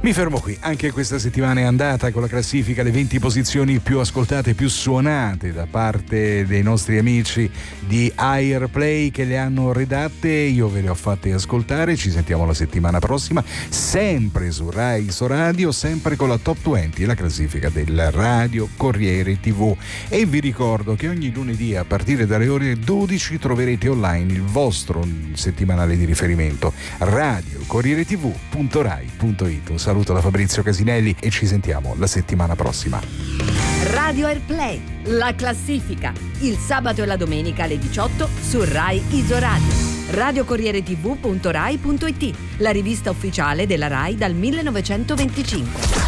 Mi fermo qui, anche questa settimana è andata con la classifica, le 20 posizioni più ascoltate, più suonate da parte dei nostri amici di Airplay che le hanno redatte. Io ve le ho fatte ascoltare, ci sentiamo la settimana prossima, sempre su Rai Isoradio, sempre con la Top 20, la classifica del Radio Corriere TV. E vi ricordo che ogni lunedì a partire dalle ore 12 troverete online il vostro settimanale di riferimento, radiocorrieretv.rai.it. Un saluto da Fabrizio Casinelli e ci sentiamo la settimana prossima. Radio Airplay, la classifica, il sabato e la domenica alle 18 su Rai Isoradio. radiocorrieretv.rai.it, la rivista ufficiale della Rai dal 1925.